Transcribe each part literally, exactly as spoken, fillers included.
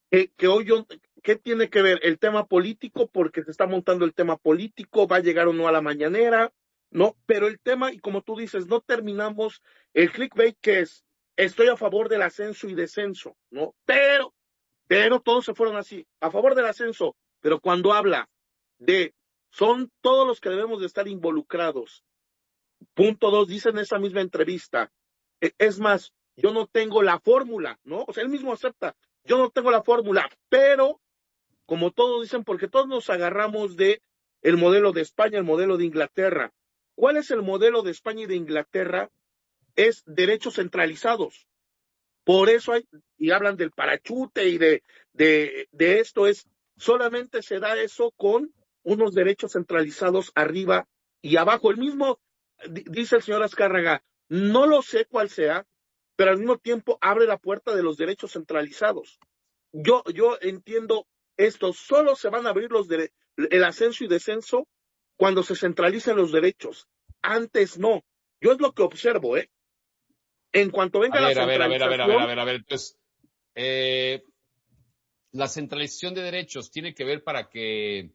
que, que hoy yo, ¿qué tiene que ver el tema político? Porque se está montando el tema político, va a llegar o no a la mañanera, ¿no? Pero el tema, y como tú dices, no terminamos el clickbait que es, estoy a favor del ascenso y descenso, ¿no? Pero, pero todos se fueron así, a favor del ascenso, pero cuando habla de, son todos los que debemos de estar involucrados. Punto dos, dice en esa misma entrevista, e, es más, yo no tengo la fórmula, ¿no? O sea, él mismo acepta, yo no tengo la fórmula, pero como todos dicen, porque todos nos agarramos de el modelo de España, el modelo de Inglaterra. ¿Cuál es el modelo de España y de Inglaterra? Es derechos centralizados. Por eso hay, y hablan del parachute y de, de, de esto, es, solamente se da eso con unos derechos centralizados arriba y abajo. El mismo, dice el señor Azcárraga, no lo sé cuál sea, pero al mismo tiempo abre la puerta de los derechos centralizados. Yo, yo entiendo esto, solo se van a abrir los de, el ascenso y descenso cuando se centralicen los derechos. Antes no. Yo es lo que observo, ¿eh? En cuanto A venga la ver, a ver, a ver, a ver, a ver, a centralización, ver, a ver. Entonces, eh, la centralización de derechos tiene que ver para que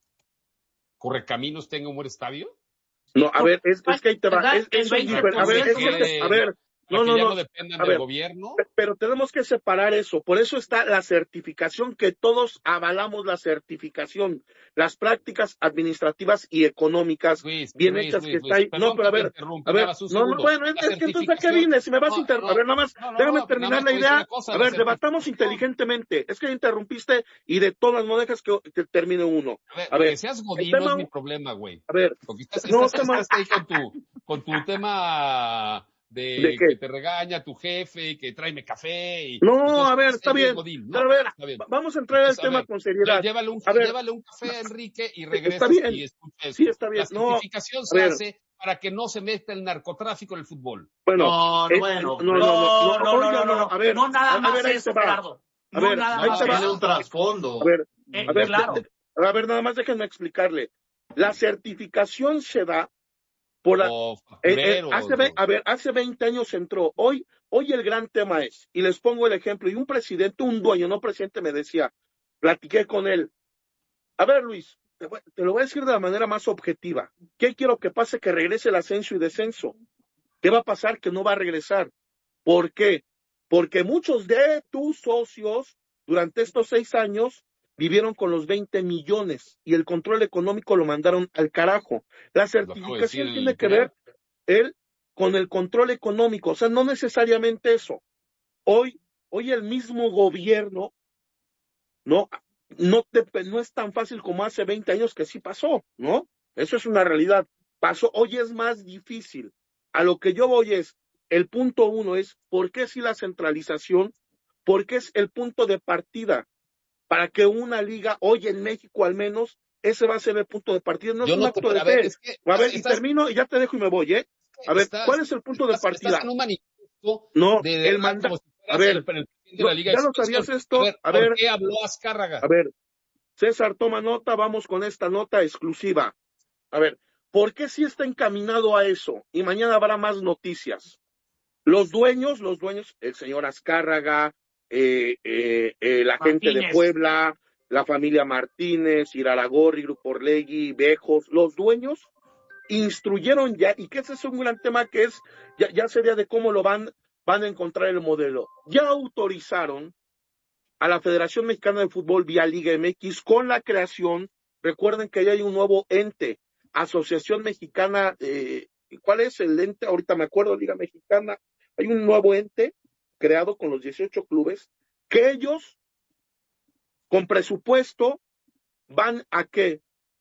Correcaminos tenga un buen estadio. no, a ver, es, es que ahí te va, ¿Verdad? es, El eso es Para, diferente. A para ver, es que, que, a ver, para no, que no, ya no, no dependan a del ver, gobierno. pero tenemos que separar eso. Por eso está la certificación, que todos avalamos la certificación, las prácticas administrativas y económicas Luis, bien Luis, hechas que Luis, está Luis, ahí. No, perdón pero que a te ver, interrumpa, a nada ver, más un no, no, segundo. bueno, es, La es que entonces ¿a qué certificación, vienes? Si me vas a no, inter... A no, ver, nada más, no, no, déjame no, nada terminar más te la voy a decir idea. una cosa, A la ver, debatamos certificación. inteligentemente. Es que interrumpiste y de todas no dejas que, que termine uno. A ver, A que ver, seas el godín no es tema, mi problema, güey. a ver, Porque estás, no, estás, tema, estás ahí con tu, con tu tema ¿de de qué? que te regaña tu jefe y que tráeme café y No, entonces a ver, estás está ahí de bien. godín, Pero a ¿no? ver, Está bien. vamos a entrar al Entonces, a tema ver, con lle- seriedad. llévale un, A ver, llévale un café a Enrique y está regresas y bien. escucha Sí, esto. está La bien. No, certificación a se ver, hace para que no se meta el narcotráfico en el fútbol. bueno, No, no, eh, bueno, no, no, no, no, no, no, no, oiga, no, no, no, no. a ver, No nada a, a ver, más ahí te eso, va. Gerardo. A No ver, nada ahí No, te más va. tiene eso. un A trasfondo. ver, Eh, a ver, de- claro. de- a ver, nada más déjenme explicarle. La certificación se da por la, O eh, eh, hace, factureros. ve- O... a ver, hace veinte años entró. Hoy, hoy el gran tema es, y les pongo el ejemplo, y un presidente, un dueño, no presidente, me decía, platiqué con él. A ver, Luis, te, voy- te lo voy a decir de la manera más objetiva. ¿Qué quiero que pase? Que regrese el ascenso y descenso. ¿Qué va a pasar? Que no va a regresar. ¿Por qué? Porque muchos de tus socios durante estos seis años vivieron con los veinte millones y el control económico lo mandaron al carajo. La Lo acabo de decir certificación en el tiene que editorial. ver él con el control económico, o sea, no necesariamente eso. Hoy, hoy el mismo gobierno no, no, te, no es tan fácil como hace veinte años que sí pasó, ¿no? Eso es una realidad. Pasó, hoy es más difícil. A lo que yo voy es, el punto uno es, ¿por qué si la centralización? Porque es el punto de partida para que una liga, hoy en México al menos, ese va a ser el punto de partida, no es Yo un no te, acto de a ver, fe. es que A estás, ver, y estás, termino y ya te dejo y me voy, ¿eh? A ver, estás, ¿cuál es el punto de estás, estás partida? en un manifiesto No, de el verdad manda, como si a fueras el, ver, el presidente de no, la Liga de ¿ya lo Expansión. sabías A esto? ver, A ¿por ver, qué habló Azcárraga? a ver, César, toma nota, vamos con esta nota exclusiva. A ver, ¿por qué sí está encaminado a eso? Y mañana habrá más noticias. Los dueños, los dueños, el señor Azcárraga, eh, eh, eh, la gente de Martínez. Puebla, la familia Martínez, Iraragorri, Grupo Orlegui, Bejos, los dueños instruyeron ya, y que ese es un gran tema que es, ya, ya sería de cómo lo van, van a encontrar el modelo. Ya autorizaron a la Federación Mexicana de Fútbol vía Liga M X con la creación, recuerden que ya hay un nuevo ente, Asociación Mexicana, eh, ¿cuál es el ente? Ahorita me acuerdo, Liga Mexicana, hay un nuevo ente creado con los dieciocho clubes, que ellos, con presupuesto, van a qué?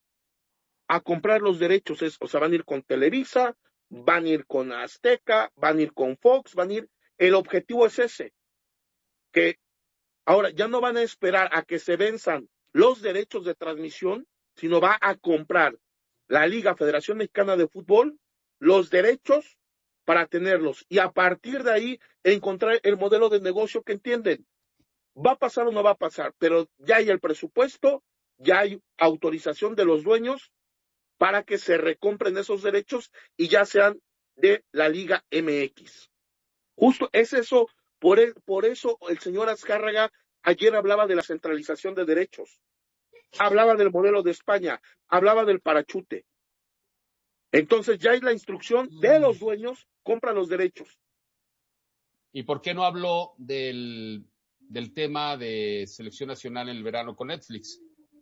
A comprar los derechos, es, o sea, van a ir con Televisa, van a ir con Azteca, van a ir con Fox, van a ir, el objetivo es ese, que ahora ya no van a esperar a que se venzan los derechos de transmisión, sino va a comprar la Liga Federación Mexicana de Fútbol los derechos para tenerlos y a partir de ahí encontrar el modelo de negocio que entienden. ¿Va a pasar o no va a pasar? Pero ya hay el presupuesto, ya hay autorización de los dueños para que se recompren esos derechos y ya sean de la Liga M X. Justo es eso, por, el, por eso el señor Azcárraga ayer hablaba de la centralización de derechos, hablaba del modelo de España, hablaba del parachute. Entonces ya es la instrucción de los dueños, compra los derechos. ¿Y por qué no habló del, del tema de selección nacional en el verano con Netflix?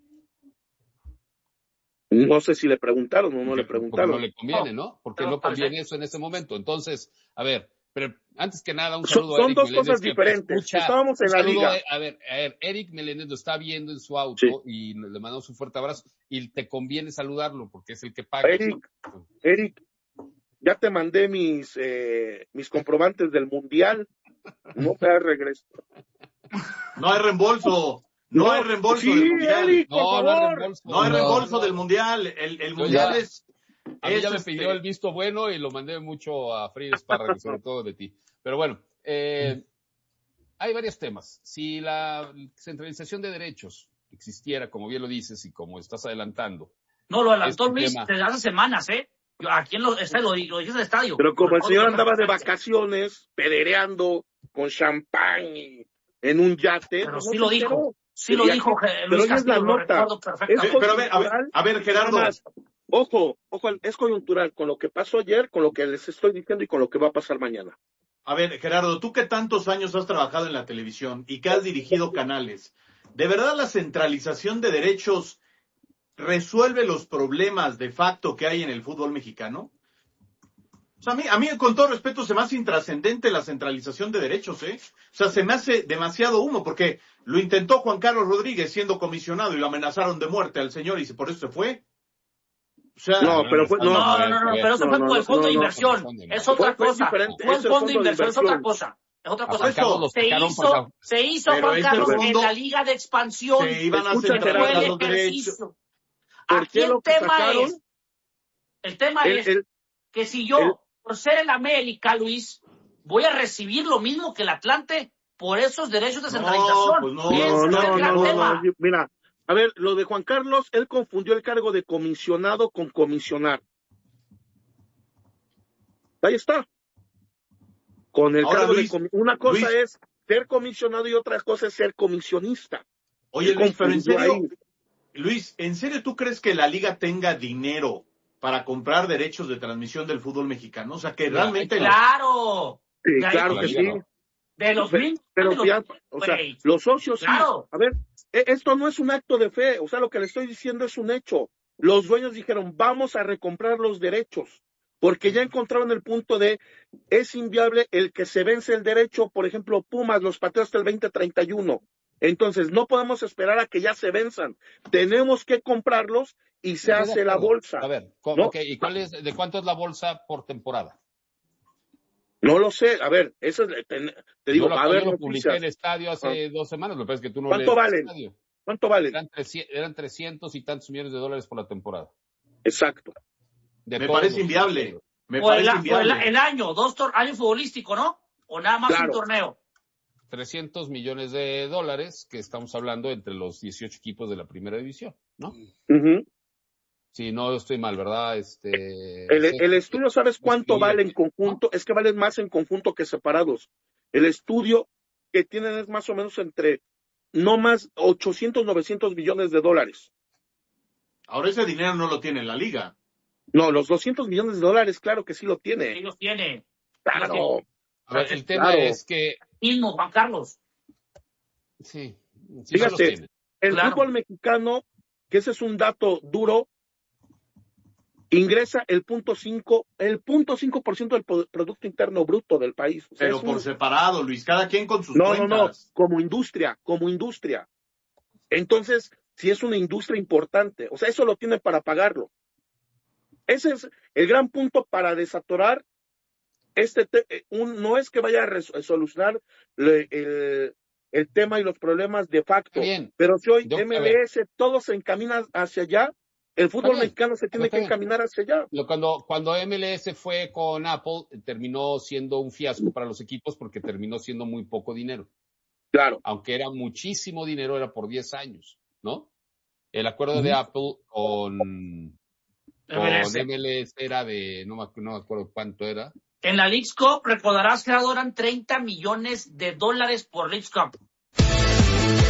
No sé si le preguntaron o no porque, le preguntaron. Porque no le conviene, ¿no? Porque no, no conviene eso en ese momento. Entonces, a ver, pero antes que nada, un saludo son, a Eric Son dos Meléndez, cosas diferentes. Escucha, Estábamos en la saludo, liga. A ver, a ver, Eric Meléndez lo está viendo en su auto sí. y le mandamos un fuerte abrazo. Y te conviene saludarlo porque es el que paga. Eric, ¿no? Eric, ya te mandé mis, eh, mis comprobantes del Mundial. No te has regresado. No hay reembolso. No, no hay reembolso sí, del Mundial. Eric, por no, favor. no hay reembolso. No hay no, reembolso no. del Mundial. El, el Mundial ya, es... A mí es ya me este... pidió el visto bueno y lo mandé mucho a Frida Espárrago, sobre todo de ti. Pero bueno, eh, hay varios temas. Si la centralización de derechos existiera, como bien lo dices y como estás adelantando. No, lo adelantó este Luis tema... desde hace semanas, ¿eh? Yo, aquí en lo, está, lo, lo dije en el estadio. Pero como el señor andaba de vacaciones, pedereando con champán y en un yate. Pero no sí lo dijo. Enteró. Sí lo dijo que, Luis pero Castillo, es la lo nota. recuerdo perfectamente. Es pero a ver, a ver, a ver Gerardo. Más, ojo, ojo, es coyuntural con lo que pasó ayer, con lo que les estoy diciendo y con lo que va a pasar mañana. A ver, Gerardo, tú que tantos años has trabajado en la televisión y que has dirigido canales, ¿de verdad la centralización de derechos resuelve los problemas de facto que hay en el fútbol mexicano? O sea, a mí, a mí, con todo respeto, se me hace intrascendente la centralización de derechos, ¿eh? O sea, se me hace demasiado humo, porque lo intentó Juan Carlos Rodríguez siendo comisionado y lo amenazaron de muerte al señor y por eso se fue. O sea, no, pero fue, no, no, no, no, no, pero eso fue por el fondo de inversión. Es otra cosa. Fue el fondo de inversión, es otra cosa. Es otra cosa. Eso, se hizo, se hizo Juan Carlos en la Liga de Expansión. Se iban a centralizar los derechos. Aquí el tema es, el tema el, es el, que si yo, el, por ser el América, Luis, voy a recibir lo mismo que el Atlante por esos derechos de centralización. No, pues no, no, no, no, no, no, mira, a ver, lo de Juan Carlos, él confundió el cargo de comisionado con comisionar. Ahí está. Con el Ahora, cargo Luis, de comisionado. Una cosa Luis, es ser comisionado y otra cosa es ser comisionista. Oye, Luis, pero en serio, ahí. Luis, ¿en serio tú crees que la liga tenga dinero para comprar derechos de transmisión del fútbol mexicano? O sea, que realmente... ¡Claro! Sí, claro que sí. No. De los pero, pero de los, ya, o sea, los socios claro. sí. A ver, esto no es un acto de fe, o sea, lo que le estoy diciendo es un hecho. Los dueños dijeron, vamos a recomprar los derechos, porque ya encontraron el punto de, es inviable el que se vence el derecho, por ejemplo, Pumas, los pateos hasta el veinte treinta y uno. Entonces, no podemos esperar a que ya se venzan. Tenemos que comprarlos y se hace la bolsa. A ver, ¿no? Okay, ¿y cuál es, de cuánto es la bolsa por temporada? No lo sé, a ver, eso es, te, te digo, yo lo, a ver, yo lo publiqué en el estadio hace ah. dos semanas, lo que pasa es que tú no ¿Cuánto vale? Estadio. ¿Cuánto vale? Eran, eran trescientos y tantos millones de dólares por la temporada. Exacto. De Me parece inviable. Me o parece el, inviable. O el, el año, dos tor año futbolístico, ¿no? O nada más claro. un torneo. trescientos millones de dólares, que estamos hablando entre los dieciocho equipos de la primera división, ¿no? Uh-huh. Sí, no estoy mal, ¿verdad? Este, el, el estudio, ¿sabes cuánto vale en conjunto? ¿No? Es que valen más en conjunto que separados. El estudio que tienen es más o menos entre, no más, ochocientos, novecientos millones de dólares. Ahora ese dinero no lo tiene la liga. No, los doscientos millones de dólares, claro que sí lo tiene. Sí los tiene. Claro. A ver, el tema claro. es que... Mismo, Juan Carlos. Sí. sí Fíjate, el claro. fútbol mexicano, que ese es un dato duro, ingresa el punto cinco, el punto cinco por ciento del Producto Interno Bruto del país. O sea, pero por un... separado, Luis, cada quien con sus no, cuentas. No, no, como industria, como industria. Entonces, si es una industria importante, o sea, eso lo tiene para pagarlo. Ese es el gran punto para desatorar este, te, un, no es que vaya a res, solucionar le, el, el tema y los problemas de facto, bien. pero si hoy M L S todo se encamina hacia allá, el fútbol mexicano se tiene que bien. encaminar hacia allá. Cuando, cuando M L S fue con Apple, terminó siendo un fiasco para los equipos porque terminó siendo muy poco dinero. Claro. Aunque era muchísimo dinero, era por diez años, ¿no? El acuerdo uh-huh. de Apple con, con M L S. M L S era de, no me, no me acuerdo cuánto era. En la Leagues Cup, recordarás que eran treinta millones de dólares por Leagues Cup.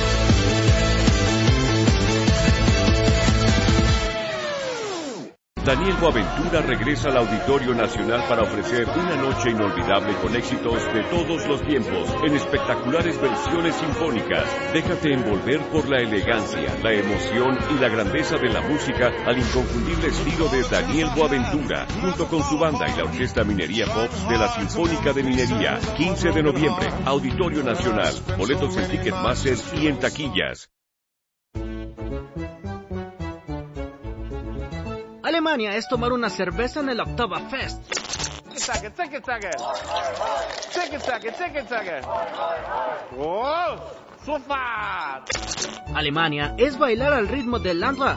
Daniel Boaventura regresa al Auditorio Nacional para ofrecer una noche inolvidable con éxitos de todos los tiempos, en espectaculares versiones sinfónicas. Déjate envolver por la elegancia, la emoción y la grandeza de la música al inconfundible estilo de Daniel Boaventura, junto con su banda y la Orquesta Minería Pops de la Sinfónica de Minería. quince de noviembre, Auditorio Nacional. Boletos en Ticketmaster y en taquillas. Alemania es tomar una cerveza en el Oktoberfest. Alemania es bailar al ritmo del Landra.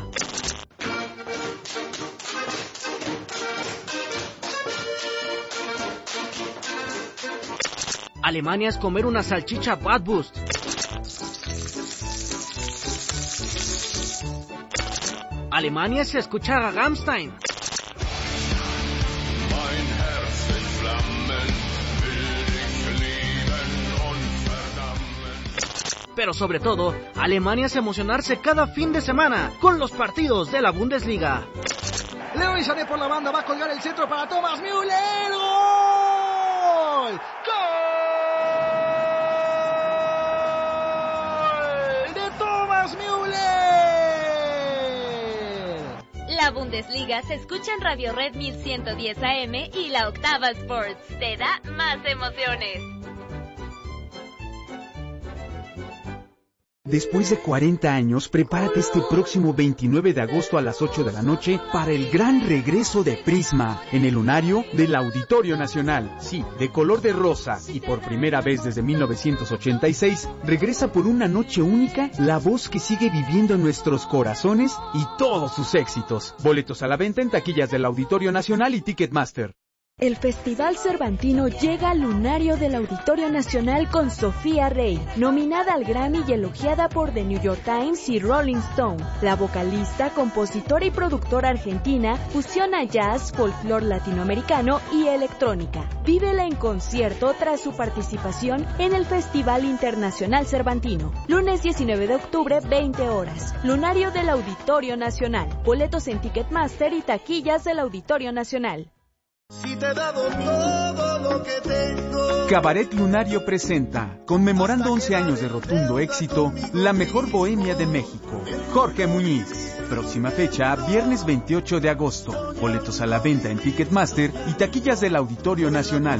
Alemania es comer una salchicha Bratwurst. Alemania es escuchar a Rammstein. Pero sobre todo, Alemania es emocionarse cada fin de semana con los partidos de la Bundesliga. Leroy Sané por la banda va a colgar el centro para Thomas Müller. ¡Gol! ¡Gol! ¡De Thomas Müller! La Bundesliga se escucha en Radio Red mil ciento diez A M y la Octava Sports te da más emociones. Después de cuarenta años, prepárate este próximo veintinueve de agosto a las ocho de la noche para el gran regreso de Prisma en el lunario del Auditorio Nacional. Sí, de color de rosa y por primera vez desde mil novecientos ochenta y seis, regresa por una noche única la voz que sigue viviendo en nuestros corazones y todos sus éxitos. Boletos a la venta en taquillas del Auditorio Nacional y Ticketmaster. El Festival Cervantino llega al lunario del Auditorio Nacional con Sofía Rey, nominada al Grammy y elogiada por The New York Times y Rolling Stone. La vocalista, compositora y productora argentina fusiona jazz, folclore latinoamericano y electrónica. Vívela en concierto tras su participación en el Festival Internacional Cervantino. Lunes diecinueve de octubre, veinte horas. Lunario del Auditorio Nacional. Boletos en Ticketmaster y taquillas del Auditorio Nacional. Si te he dado todo lo que tengo. Cabaret Lunario presenta, conmemorando once años de rotundo éxito, la mejor bohemia de México. Jorge Muñiz. Próxima fecha, viernes veintiocho de agosto. Boletos a la venta en Ticketmaster y taquillas del Auditorio Nacional.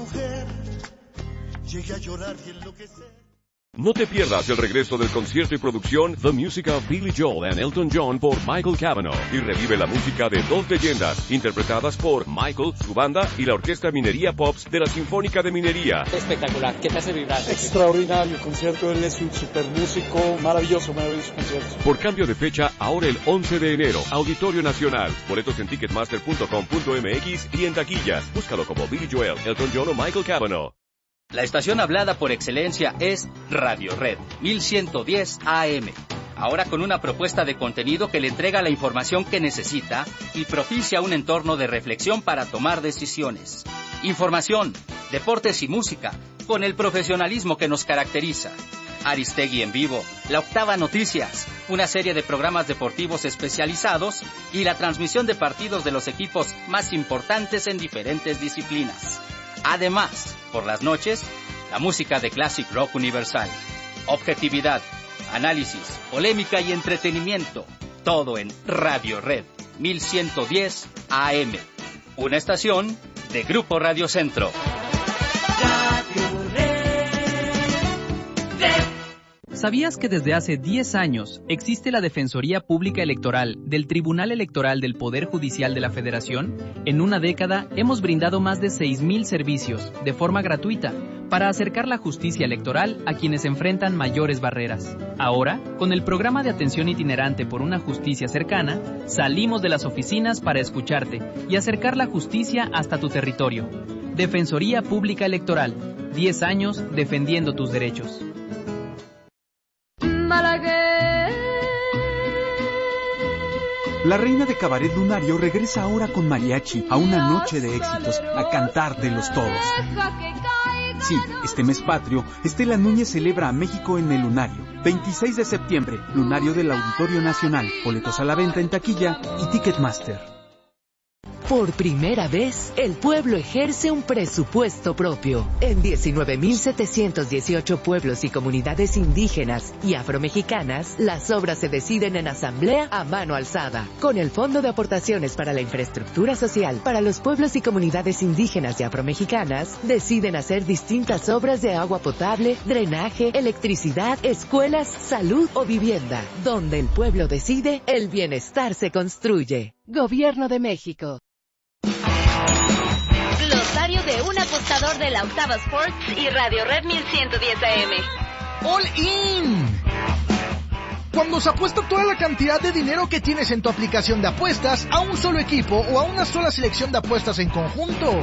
No te pierdas el regreso del concierto y producción The Music of Billy Joel and Elton John por Michael Cavanaugh y revive la música de dos leyendas interpretadas por Michael, su banda y la Orquesta Minería Pops de la Sinfónica de Minería. Espectacular, ¿qué te hace vibrar? Extraordinario concierto, él es un super músico, maravilloso, maravilloso concierto. Por cambio de fecha, ahora el once de enero, Auditorio Nacional. Boletos en ticketmaster punto com punto m x y en taquillas. Búscalo como Billy Joel, Elton John o Michael Cavanaugh. La estación hablada por excelencia es Radio Red mil ciento diez A M. Ahora con una propuesta de contenido que le entrega la información que necesita y propicia un entorno de reflexión para tomar decisiones. Información, deportes y música, con el profesionalismo que nos caracteriza. Aristegui en vivo, La Octava Noticias, una serie de programas deportivos especializados y la transmisión de partidos de los equipos más importantes en diferentes disciplinas. Además, por las noches, la música de Classic Rock Universal. Objetividad, análisis, polémica y entretenimiento. Todo en Radio Red mil ciento diez A M. Una estación de Grupo Radio Centro. ¿Sabías que desde hace diez años existe la Defensoría Pública Electoral del Tribunal Electoral del Poder Judicial de la Federación? En una década hemos brindado más de seis mil servicios de forma gratuita para acercar la justicia electoral a quienes enfrentan mayores barreras. Ahora, con el programa de atención itinerante por una justicia cercana, salimos de las oficinas para escucharte y acercar la justicia hasta tu territorio. Defensoría Pública Electoral, diez años defendiendo tus derechos. La reina de Cabaret Lunario regresa ahora con mariachi a una noche de éxitos, a cantártelos todos. Sí, este mes patrio, Estela Núñez celebra a México en el Lunario. veintiséis de septiembre, Lunario del Auditorio Nacional. Boletos a la venta en taquilla y Ticketmaster. Por primera vez, el pueblo ejerce un presupuesto propio. En diecinueve mil setecientos dieciocho pueblos y comunidades indígenas y afromexicanas, las obras se deciden en asamblea a mano alzada. Con el Fondo de Aportaciones para la Infraestructura Social para los pueblos y comunidades indígenas y afromexicanas, deciden hacer distintas obras de agua potable, drenaje, electricidad, escuelas, salud o vivienda. Donde el pueblo decide, el bienestar se construye. Gobierno de México. Glosario de un apostador de la Octava Sports y Radio Red mil ciento diez A M. All in. Cuando se apuesta toda la cantidad de dinero que tienes en tu aplicación de apuestas a un solo equipo o a una sola selección de apuestas en conjunto.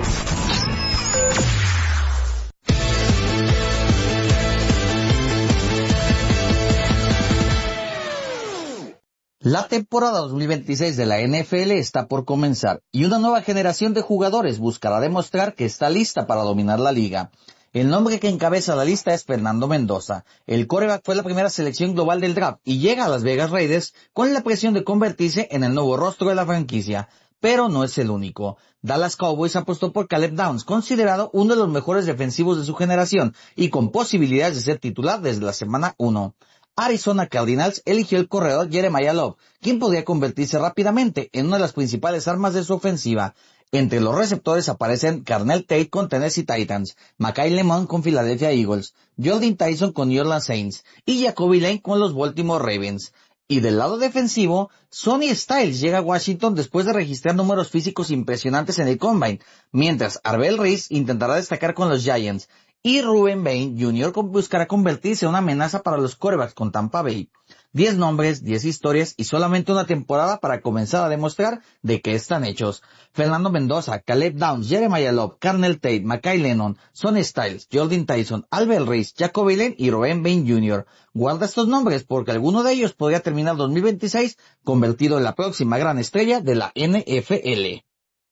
La temporada dos mil veintiséis de la N F L está por comenzar y una nueva generación de jugadores buscará demostrar que está lista para dominar la liga. El nombre que encabeza la lista es Fernando Mendoza. El quarterback fue la primera selección global del draft y llega a Las Vegas Raiders con la presión de convertirse en el nuevo rostro de la franquicia. Pero no es el único. Dallas Cowboys apostó por Caleb Downs, considerado uno de los mejores defensivos de su generación y con posibilidades de ser titular desde la semana uno. Arizona Cardinals eligió el corredor Jeremiah Love, quien podría convertirse rápidamente en una de las principales armas de su ofensiva. Entre los receptores aparecen Carnell Tate con Tennessee Titans, Makai Lemon con Philadelphia Eagles, Jordan Tyson con New Orleans Saints y Jacoby Lane con los Baltimore Ravens. Y del lado defensivo, Sonny Styles llega a Washington después de registrar números físicos impresionantes en el Combine, mientras Arbel Reese intentará destacar con los Giants. Y Ruben Bain junior buscará convertirse en una amenaza para los quarterbacks con Tampa Bay. Diez nombres, diez historias y solamente una temporada para comenzar a demostrar de qué están hechos. Fernando Mendoza, Caleb Downs, Jeremiah Love, Carnell Tate, Makai Lennon, Sonny Styles, Jordan Tyson, Albert Reese, Jacoby Lane y Ruben Bain junior Guarda estos nombres porque alguno de ellos podría terminar dos mil veintiséis convertido en la próxima gran estrella de la N F L.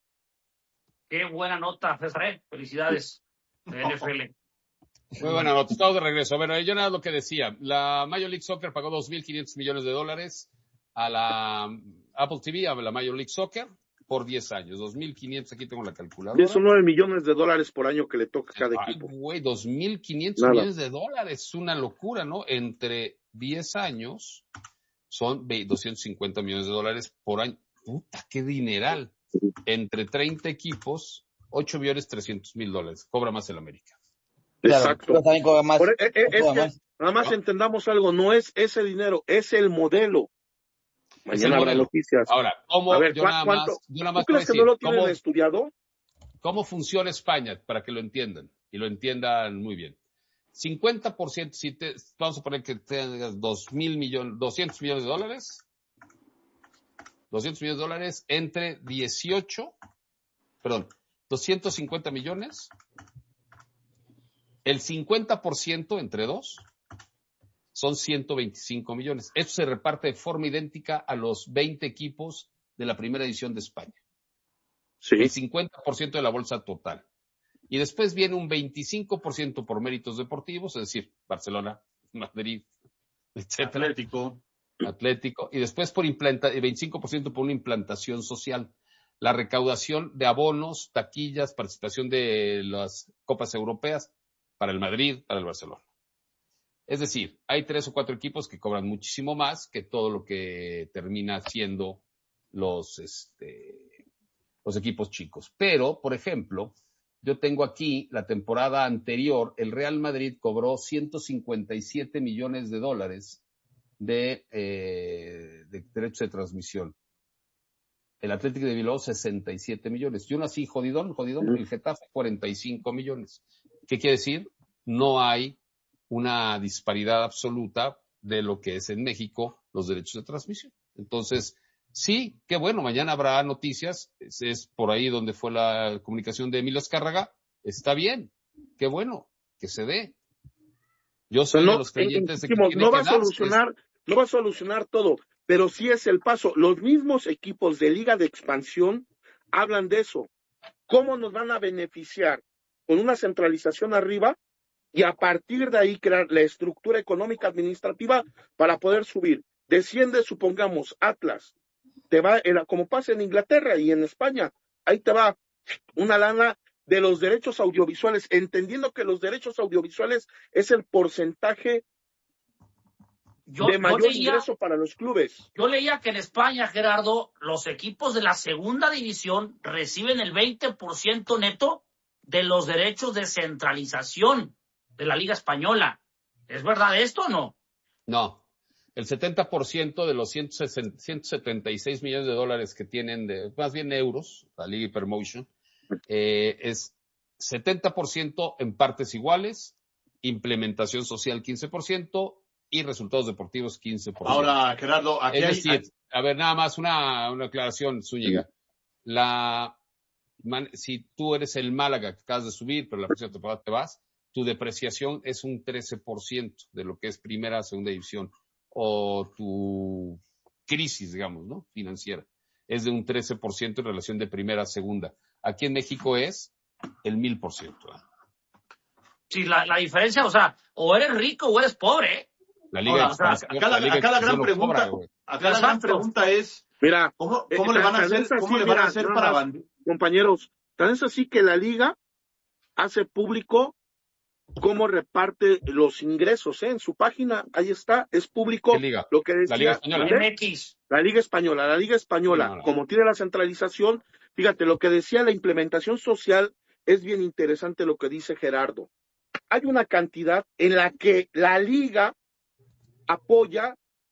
Qué buena nota, César. Felicidades. N F L. Muy buena nota, estamos de regreso. Bueno, yo nada lo que decía, la Major League Soccer pagó dos mil quinientos millones de dólares a la Apple T V, a la Major League Soccer, por diez años. dos mil quinientos, aquí tengo la calculadora. diecinueve millones de dólares por año que le toca a cada Ay, equipo. Güey, dos mil quinientos Nada. millones de dólares, es una locura, ¿no? Entre diez años son doscientos cincuenta millones de dólares por año. Puta, qué dineral. Entre treinta equipos, ocho millones trescientos mil dólares. Cobra más el América. Exacto. Claro, también cobra más, Por- es, es que cobra más. nada más entendamos algo, no es ese dinero, es el modelo. Es el Mañana habrá modelo. noticias. Ahora, ¿cómo, A ver, yo ¿cuá- nada cuánto? más, yo nada ¿Tú más crees voy a que no lo decir, tienen ¿cómo, estudiado? ¿cómo funciona España? Para que lo entiendan, y lo entiendan muy bien. cincuenta por ciento, si te, vamos a poner que tengas dos mil millones, doscientos millones de dólares, doscientos millones de dólares entre dieciocho, perdón, doscientos cincuenta millones, el cincuenta por ciento entre dos son ciento veinticinco millones. Esto se reparte de forma idéntica a los veinte equipos de la primera edición de España. Sí. El cincuenta por ciento de la bolsa total. Y después viene un veinticinco por ciento por méritos deportivos, es decir, Barcelona, Madrid, etcétera. Atlético. Atlético. Y después por implanta, veinticinco por ciento por una implantación social. La recaudación de abonos, taquillas, participación de las copas europeas para el Madrid, para el Barcelona. Es decir, hay tres o cuatro equipos que cobran muchísimo más que todo lo que termina siendo los, este, los equipos chicos. Pero, por ejemplo, yo tengo aquí la temporada anterior, el Real Madrid cobró ciento cincuenta y siete millones de dólares de, eh, de derechos de transmisión. El Atlético de Bilbao, sesenta y siete millones. Yo nací jodidón, jodidón, el Getafe, cuarenta y cinco millones. ¿Qué quiere decir? No hay una disparidad absoluta de lo que es en México los derechos de transmisión. Entonces, sí, qué bueno, mañana habrá noticias, es, es por ahí donde fue la comunicación de Emilio Azcárraga, está bien, qué bueno, que se dé. Yo soy no, de los creyentes de que insistimos, tiene no va que a darse. solucionar, no va a solucionar todo, pero sí es el paso. Los mismos equipos de Liga de Expansión hablan de eso. ¿Cómo nos van a beneficiar? Con una centralización arriba y a partir de ahí crear la estructura económica administrativa para poder subir. Desciende, supongamos, Atlas, te va, como pasa en Inglaterra y en España, ahí te va una lana de los derechos audiovisuales, entendiendo que los derechos audiovisuales es el porcentaje Yo, de yo mayor leía, ingreso para los clubes. yo leía que en España, Gerardo, los equipos de la segunda división reciben el veinte por ciento neto de los derechos de centralización de la Liga Española. ¿Es verdad esto o no? No. El setenta por ciento de los ciento setenta y seis millones de dólares que tienen, de, más bien euros, la Liga Hypermotion, eh, es setenta por ciento en partes iguales, implementación social quince por ciento y resultados deportivos quince por ciento. Ahora, Gerardo, aquí es hay... decir, a ver, nada más una, una aclaración, Zúñiga. La, man, si tú eres el Málaga que acabas de subir, pero la próxima temporada te vas, tu depreciación es un trece por ciento de lo que es primera, segunda división, o tu crisis, digamos, ¿no? Financiera. Es de un trece por ciento en relación de primera a segunda. Aquí en México es el mil por ciento. Sí, la, la diferencia, o sea, o eres rico o eres pobre, ¿eh? La Liga Ahora, o sea, acá la, acá la gran pregunta, cobra, acá la gran pregunta es, mira, ¿cómo, cómo eh, le van a hacer, así, cómo le van mira, a hacer no, para no, bandear? Compañeros, tan es así que la liga hace público cómo reparte los ingresos, ¿eh? En su página, ahí está, es público. ¿Qué liga? Lo que decía, La Liga Española. M X. La Liga Española, la Liga Española, No, no. como tiene la centralización, fíjate, lo que decía la implementación social es bien interesante lo que dice Gerardo. Hay una cantidad en la que la liga apoya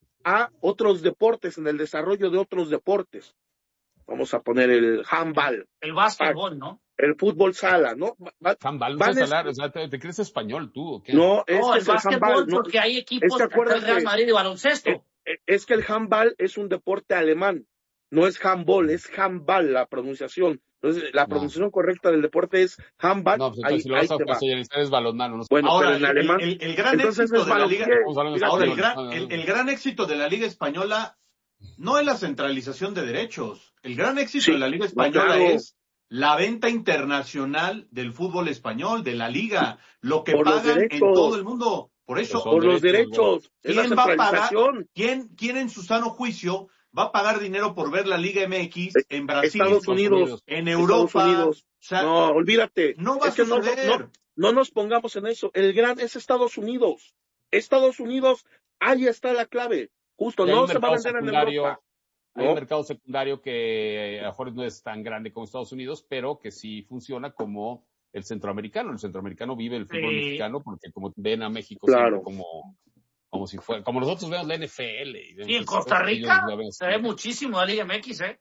a otros deportes, en el desarrollo de otros deportes. Vamos a poner el handball. El básquetbol, ¿no? El fútbol sala, ¿no? Va, handball, no sabes hablar, o sea, ¿te, te crees español tú o qué? No, es, no, que el es el básquetbol handball, ¿no? porque hay equipos es que del Real Madrid de baloncesto. Es, es que el handball es un deporte alemán, no es handball, es handball la pronunciación. Entonces, la pronunciación no. correcta del deporte es handball. No, pues entonces ahí, si lo vas a castellanizar es balonmano. No sé. Bueno, ahora, pero en alemán. El, el, el gran éxito de la Liga. Ahora, el gran, el, el gran éxito de la Liga Española no es la centralización de derechos. El gran éxito sí, de la Liga Española claro. es la venta internacional del fútbol español, de la Liga, lo que por pagan en todo el mundo. Por eso, por los derechos. ¿Quién va a pagar? ¿Quién, quién en su sano juicio va a pagar dinero por ver la Liga M X en Brasil, Estados Unidos, en Europa? Estados Unidos. O sea, no, olvídate. No va es a que suceder. No, no, no nos pongamos en eso. El gran es Estados Unidos. Estados Unidos, ahí está la clave. Justo, no se va a vender en Europa. Hay ¿no? un mercado secundario que a lo mejor no es tan grande como Estados Unidos, pero que sí funciona como el centroamericano. El centroamericano vive el fútbol sí. mexicano porque como ven a México claro. como, como si fuera, como nosotros vemos la N F L. Y, y en Costa Rica se ve muchísimo la Liga M X, ¿eh?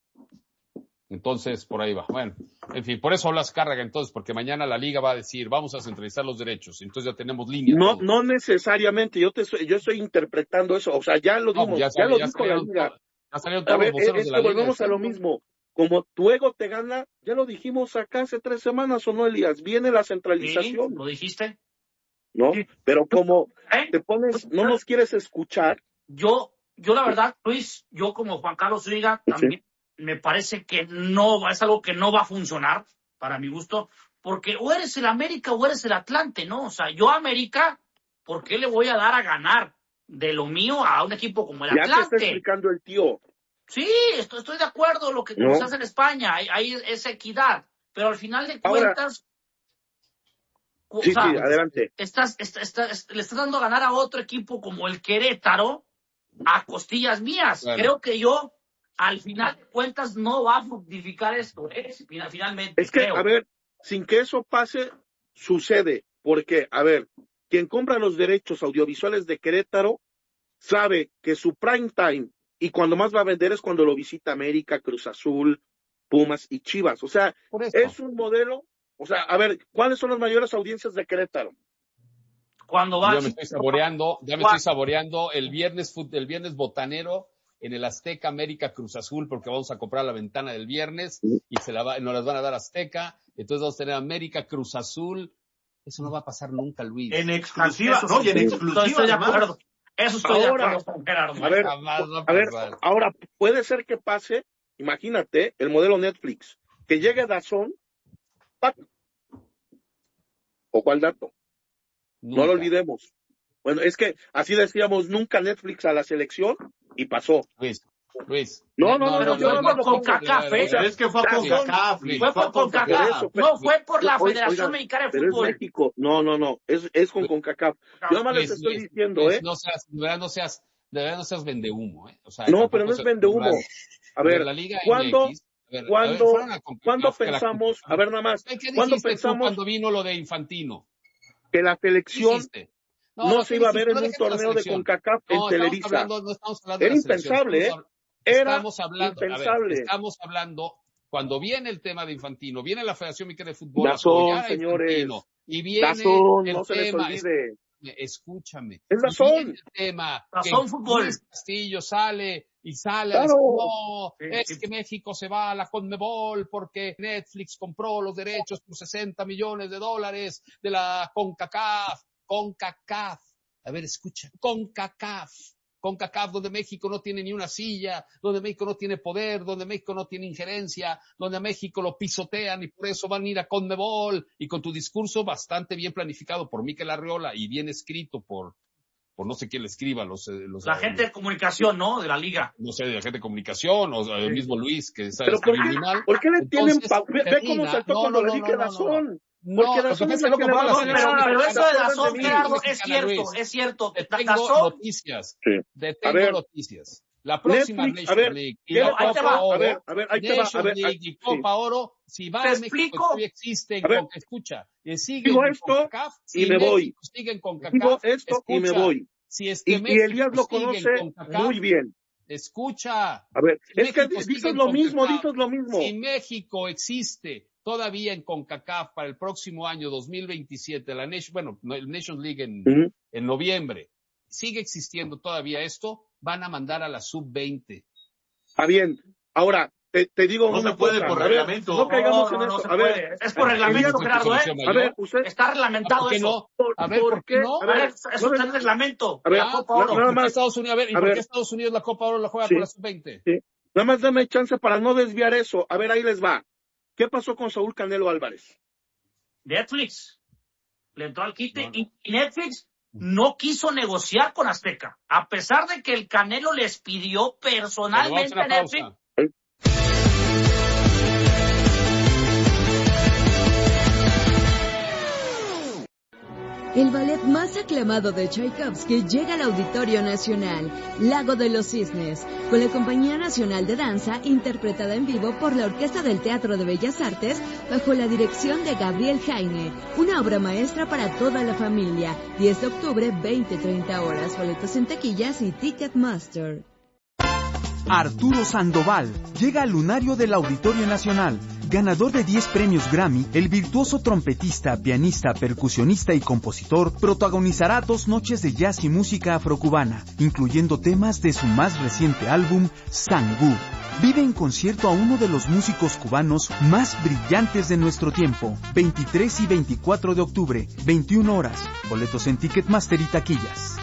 Entonces, por ahí va. Bueno, en fin, por eso las carga entonces, porque mañana la liga va a decir, vamos a centralizar los derechos. Entonces ya tenemos líneas. No, todo. no necesariamente. Yo te estoy, yo estoy interpretando eso. O sea, ya lo dimos, no, ya, ya, ya lo ya dijo la liga. Ya salieron todos a ver, los voceros es de la que liga. Volvemos a lo mismo. Como tu ego te gana, ya lo dijimos acá hace tres semanas, ¿o no, Elías? Viene la centralización. Sí, ¿lo dijiste? ¿No? Sí. Pero como ¿Eh? te pones, no nos quieres escuchar. Yo, yo la verdad, Luis, yo como Juan Carlos Zúñiga, también sí. me parece que no, es algo que no va a funcionar, para mi gusto, porque o eres el América o eres el Atlante, ¿no? O sea, yo América, ¿por qué le voy a dar a ganar de lo mío a un equipo como el ya Atlante? Ya te está explicando el tío. Sí, estoy, estoy de acuerdo con lo que no. se hace en España, hay, hay esa equidad, pero al final de cuentas, Ahora, sí, o sea, sí, adelante. Estás, estás, estás, le estás dando a ganar a otro equipo como el Querétaro a costillas mías. Claro. Creo que yo, al final de cuentas, no va a fructificar esto, ¿eh? Finalmente. Es que, creo. a ver, sin que eso pase, sucede, porque, a ver, quien compra los derechos audiovisuales de Querétaro sabe que su prime time y cuando más va a vender es cuando lo visita América, Cruz Azul, Pumas y Chivas. O sea, es un modelo, o sea, a ver, ¿cuáles son las mayores audiencias de Querétaro? Cuando va. Ya me estoy saboreando, ya me estoy saboreando el viernes, el viernes botanero en el Azteca América Cruz Azul, porque vamos a comprar la ventana del viernes y se la va, nos las van a dar Azteca, entonces vamos a tener América Cruz Azul. Eso no va a pasar nunca, Luis. En exclusiva, no, y en exclusiva. Estoy de acuerdo. Eso estoy ahora, de acuerdo con Gerardo. A ver, a ver, ahora puede ser que pase, imagínate, el modelo Netflix, que llegue DAZN, ¡pac! ¿O cuál dato? Nunca. No lo olvidemos. Bueno, es que así decíamos nunca Netflix a la selección y pasó. Luis, Luis. No, no, no, pero no, yo fue no por CONCACAF, ¿eh? Es que fue a CONCACAF. Fue por CONCACAF. No fue por la Federación Mexicana de Pero es Fútbol. México. No, no, no. Es, es con CONCACAF. Yo nada más les estoy diciendo, ¿eh? No seas, de verdad no seas, de verdad no seas vendehumo, ¿eh? O sea, no, pero no es vendehumo. A ver, la Liga ¿cuándo, M X, a ver, ¿cuándo, a ver, ¿cuándo pensamos, a ver nada más, ¿qué ¿cuándo dijiste pensamos tú cuando vino lo de Infantino? Que la selección no, no no se iba a ver en no un torneo de CONCACAF en no, Televisa? Hablando, no estamos hablando Era de la impensable, ¿eh? estamos, Era estamos hablando, impensable. A ver, estamos hablando, cuando viene el tema de Infantino, viene la Federación Mexicana de Fútbol Dazón, a apoyar a señores. Infantino, y viene Dazón, el no se les tema, olvide. escúchame, Es y Dazón. viene el tema, Dazón que Fútbol. Luis Castillo sale y sale Claro. a decir, no, Sí, es sí. que México se va a la CONMEBOL porque Netflix compró los derechos por sesenta millones de dólares de la CONCACAF, CONCACAF, a ver, escucha, CONCACAF, CONCACAF, donde México no tiene ni una silla, donde México no tiene poder, donde México no tiene injerencia, donde a México lo pisotean y por eso van a ir a CONMEBOL, y con tu discurso bastante bien planificado por Mikel Arriola y bien escrito por, por no sé quién le escriba, los, los La gente de comunicación, ¿no? De la liga. no sé, de la gente de comunicación, o el mismo Luis, que sabe Pero ¿por escribir qué, muy mal. ¿por qué le tienen Entonces, pa- ve, ve cómo termina- saltó no, cuando no, le no, dije no, no, Dazón? No, Porque lo Dazón que es pasa la es que que le lo va que a pasa dar es que- la- Pero, pero la- eso de la- Dazón, de mí. Gerardo, es Mexicana, cierto, Luis. es cierto. Te tengo Dazón, noticias. Sí. Te A tengo ver. noticias. La próxima Netflix, a Nation ver, League y ¿qué la le ahí te Copa va. A Oro, ver, a ver, ahí te va, a Nation ver, League ah, y Copa Oro, si va ¿Te a México explico? todavía existe en A ver. Con- escucha, y sigue Digo en esto CONCACAF, y si me voy. México sigue en CONCACAF, Digo esto y me escucha, voy. si es Y, que y México Elías lo sigue en conoce CONCACAF, muy bien. escucha, A ver, si es que México sigue dices en lo mismo, CONCACAF, dices lo mismo. si México existe todavía en CONCACAF para el próximo año dos mil veintisiete, la Nation, bueno, no, el Nations League en, Ujú. en noviembre, sigue existiendo todavía esto, van a mandar a la sub veinte. Está bien. Ahora, te, te digo No una se puede cosa. por A ver, reglamento. no caigamos No, en no, no eso. se A ver, puede. Es por a- reglamento, Elías, Gerardo, ¿eh? A ver, usted, Está reglamentado ¿Por qué eso. no? ¿por, A ver, por ¿por qué no? A A ver, ver, es no un me- reglamento. a ver, La Copa na- Oro. nada ¿Por qué más. Estados Unidos, a ver, ¿y A por qué ver. Estados Unidos la Copa Oro la juega Sí. con la sub veinte? Sí. Nada más dame chance para no desviar eso. A ver, ahí les va. ¿Qué pasó con Saúl Canelo Álvarez? Netflix le entró al quite No, no. y y Netflix no quiso negociar con Azteca, a pesar de que el Canelo les pidió Pero personalmente vamos a a una Netflix. pausa. El ballet más aclamado de Tchaikovsky llega al Auditorio Nacional, Lago de los Cisnes, con la Compañía Nacional de Danza interpretada en vivo por la Orquesta del Teatro de Bellas Artes bajo la dirección de Gabriel Jaine, una obra maestra para toda la familia. diez de octubre, veinte treinta horas, boletos en taquillas y Ticketmaster. Arturo Sandoval llega al lunario del Auditorio Nacional. Ganador de diez premios Grammy, el virtuoso trompetista, pianista, percusionista y compositor protagonizará dos noches de jazz y música afrocubana, incluyendo temas de su más reciente álbum, Sangú. Vive en concierto a uno de los músicos cubanos más brillantes de nuestro tiempo. veintitrés y veinticuatro de octubre, veintiuna horas. Boletos en Ticketmaster y taquillas.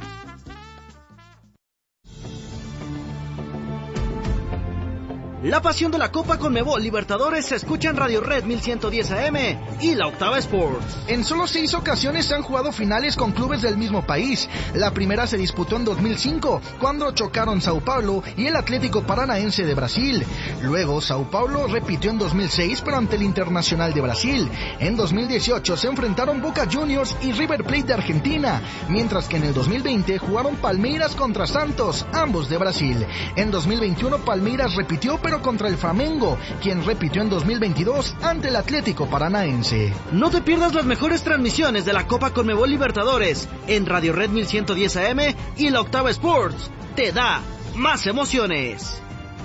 La pasión de la Copa Conmebol Libertadores se escucha en Radio Red mil ciento diez A M y la Octava Sports. En solo seis ocasiones se han jugado finales con clubes del mismo país. La primera se disputó en dos mil cinco, cuando chocaron Sao Paulo y el Atlético Paranaense de Brasil. Luego, Sao Paulo repitió en dos mil seis, pero ante el Internacional de Brasil. En dos mil dieciocho se enfrentaron Boca Juniors y River Plate de Argentina, mientras que en el dos mil veinte jugaron Palmeiras contra Santos, ambos de Brasil. En dos mil veintiuno Palmeiras repitió, pero contra el Flamengo, quien repitió en dos mil veintidós ante el Atlético Paranaense. No te pierdas las mejores transmisiones de la Copa Conmebol Libertadores en Radio Red mil ciento diez A M y la Octava Sports. Te da más emociones.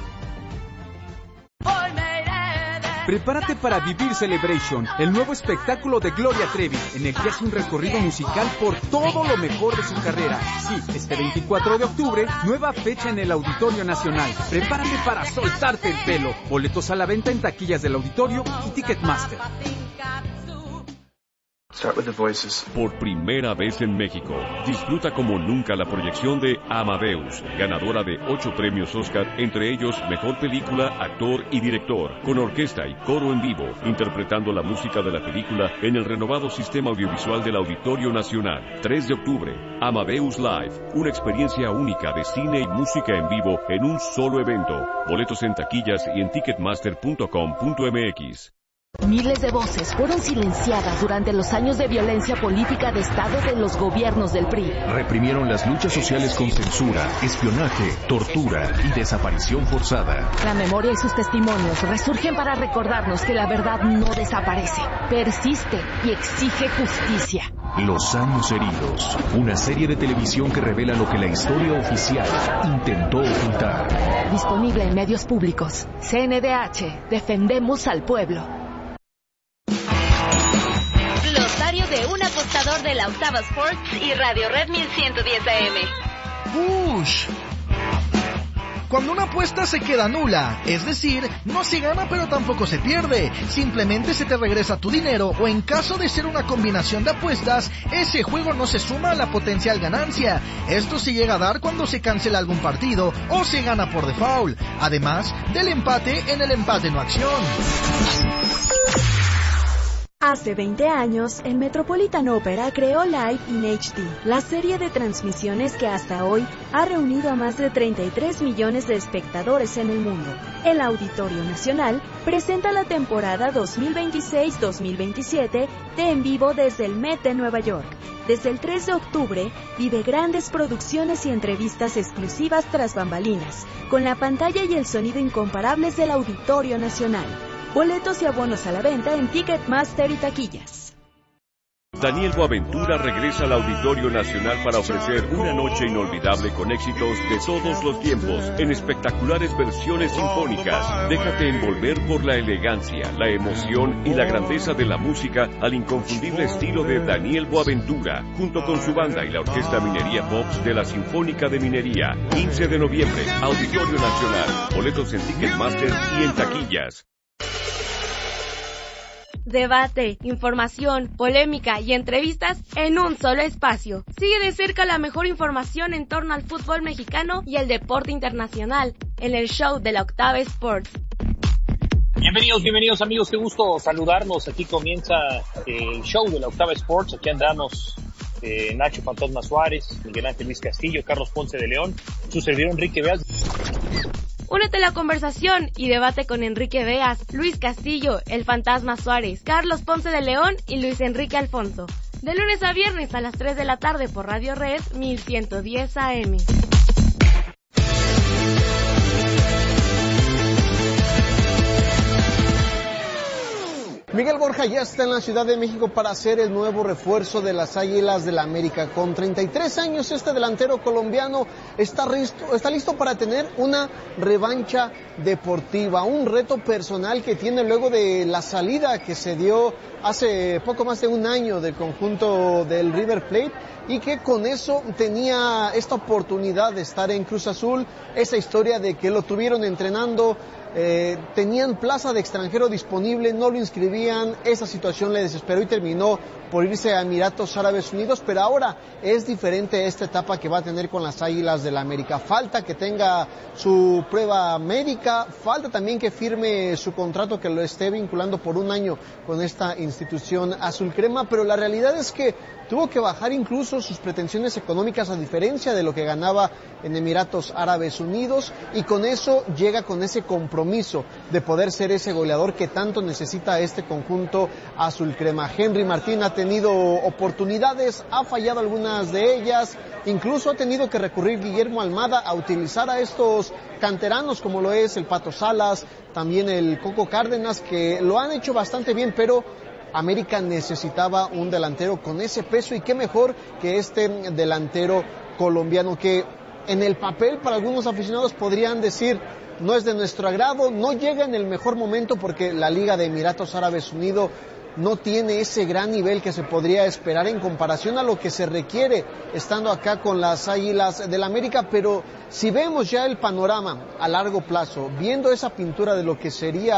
Prepárate para vivir Celebration, el nuevo espectáculo de Gloria Trevi, en el que hace un recorrido musical por todo lo mejor de su carrera. Sí, este veinticuatro de octubre, nueva fecha en el Auditorio Nacional. Prepárate para soltarte el pelo. Boletos a la venta en taquillas del Auditorio y Ticketmaster. Start with the voices. Por primera vez en México, disfruta como nunca la proyección de Amadeus, ganadora de ocho premios Oscar, entre ellos Mejor Película, Actor y Director, con orquesta y coro en vivo, interpretando la música de la película en el renovado sistema audiovisual del Auditorio Nacional. tres de octubre, Amadeus Live, una experiencia única de cine y música en vivo en un solo evento. Boletos en taquillas y en ticketmaster punto com punto m x. Miles de voces fueron silenciadas durante los años de violencia política de Estado de los gobiernos del P R I. Reprimieron las luchas sociales con censura, espionaje, tortura y desaparición forzada. La memoria y sus testimonios resurgen para recordarnos que la verdad no desaparece, persiste y exige justicia. Los años heridos, una serie de televisión que revela lo que la historia oficial intentó ocultar. Disponible en medios públicos. C N D H, defendemos al pueblo. Glosario de un apostador de la Octava Sports y Radio Red mil ciento diez A M. Bush. Cuando una apuesta se queda nula, es decir, no se gana pero tampoco se pierde, simplemente se te regresa tu dinero o en caso de ser una combinación de apuestas, ese juego no se suma a la potencial ganancia. Esto se llega a dar cuando se cancela algún partido o se gana por default, además del empate en el empate no acción. Hace veinte años, el Metropolitan Opera creó Live in H D, la serie de transmisiones que hasta hoy ha reunido a más de treinta y tres millones de espectadores en el mundo. El Auditorio Nacional presenta la temporada dos mil veintiséis dos mil veintisiete de En Vivo desde el Met de Nueva York. Desde el tres de octubre, vive grandes producciones y entrevistas exclusivas tras bambalinas, con la pantalla y el sonido incomparables del Auditorio Nacional. Boletos y abonos a la venta en Ticketmaster y taquillas. Daniel Boaventura regresa al Auditorio Nacional para ofrecer una noche inolvidable con éxitos de todos los tiempos, en espectaculares versiones sinfónicas. Déjate envolver por la elegancia, la emoción y la grandeza de la música al inconfundible estilo de Daniel Boaventura, junto con su banda y la Orquesta Minería Pops de la Sinfónica de Minería. quince de noviembre, Auditorio Nacional. Boletos en Ticketmaster y en taquillas. Debate, información, polémica y entrevistas en un solo espacio. Sigue de cerca la mejor información en torno al fútbol mexicano y el deporte internacional en el show de la Octava Sports. Bienvenidos, bienvenidos amigos, qué gusto saludarnos. Aquí comienza el show de la Octava Sports. Aquí andamos eh, Nacho Fantasma Suárez, Miguel Ángel Luis Castillo, Carlos Ponce de León, su servidor Enrique Beas. Únete a la conversación y debate con Enrique Beas, Luis Castillo, el Fantasma Suárez, Carlos Ponce de León y Luis Enrique Alfonso. De lunes a viernes a las tres de la tarde por Radio Red mil ciento diez A M. Miguel Borja ya está en la Ciudad de México para ser el nuevo refuerzo de las Águilas del la América. Con treinta y tres años, este delantero colombiano está listo, está listo para tener una revancha deportiva, un reto personal que tiene luego de la salida que se dio hace poco más de un año del conjunto del River Plate, y que con eso tenía esta oportunidad de estar en Cruz Azul, esa historia de que lo tuvieron entrenando, eh, tenían plaza de extranjero disponible, no lo inscribían, esa situación le desesperó y terminó por irse a Emiratos Árabes Unidos, pero ahora es diferente esta etapa que va a tener con las Águilas del la América. Falta que tenga su prueba médica, falta también que firme su contrato, que lo esté vinculando por un año con esta institución azul crema, pero la realidad es que tuvo que bajar incluso sus pretensiones económicas a diferencia de lo que ganaba en Emiratos Árabes Unidos, y con eso llega con ese compromiso de poder ser ese goleador que tanto necesita este conjunto azul crema. Henry Martín ha tenido oportunidades, ha fallado algunas de ellas, incluso ha tenido que recurrir Guillermo Almada a utilizar a estos canteranos como lo es el Pato Salas, también el Coco Cárdenas, que lo han hecho bastante bien, pero América necesitaba un delantero con ese peso, y qué mejor que este delantero colombiano que en el papel para algunos aficionados podrían decir no es de nuestro agrado, no llega en el mejor momento porque la Liga de Emiratos Árabes Unidos no tiene ese gran nivel que se podría esperar en comparación a lo que se requiere estando acá con las Águilas del América, pero si vemos ya el panorama a largo plazo, viendo esa pintura de lo que sería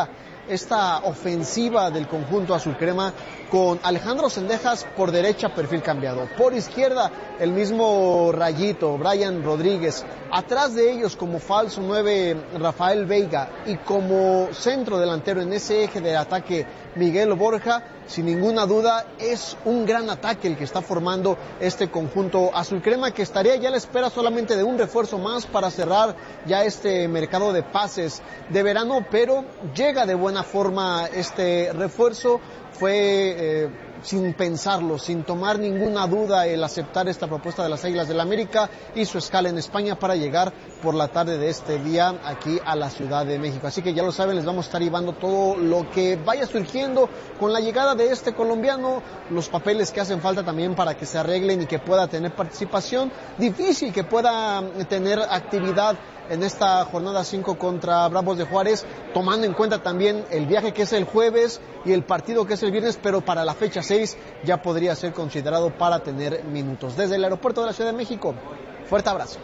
esta ofensiva del conjunto azul crema con Alejandro Cendejas por derecha, perfil cambiado. Por izquierda, el mismo Rayito, Brian Rodríguez. Atrás de ellos, como falso nueve, Rafael Veiga. Y como centro delantero en ese eje de ataque, Miguel Borja. Sin ninguna duda, es un gran ataque el que está formando este conjunto azul crema, que estaría ya a la espera solamente de un refuerzo más para cerrar ya este mercado de pases de verano, pero llega de buena forma este refuerzo. Fue eh, sin pensarlo, sin tomar ninguna duda el aceptar esta propuesta de las Águilas del América, hizo escala en España para llegar por la tarde de este día aquí a la Ciudad de México. Así que ya lo saben, les vamos a estar llevando todo lo que vaya surgiendo con la llegada de este colombiano, los papeles que hacen falta también para que se arreglen y que pueda tener participación. Difícil que pueda tener actividad en esta jornada cinco contra Bravos de Juárez, tomando en cuenta también el viaje que es el jueves y el partido que es el viernes, pero para la fecha seis ya podría ser considerado para tener minutos. Desde el aeropuerto de la Ciudad de México, fuerte abrazo.